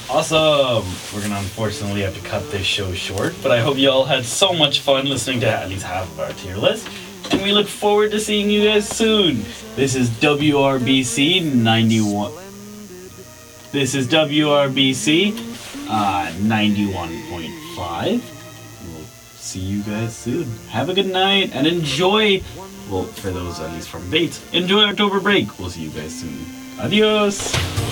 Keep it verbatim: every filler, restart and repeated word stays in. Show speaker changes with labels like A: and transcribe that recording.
A: Awesome! We're gonna unfortunately have to cut this show short, but I hope you all had so much fun listening to at least half of our tier list, and we look forward to seeing you guys soon. This is W R B C ninety-one. This is W R B C uh, ninety-one point five. We'll see you guys soon. Have a good night and enjoy. Well, for those at least from Bates, enjoy October break. We'll see you guys soon. Adios!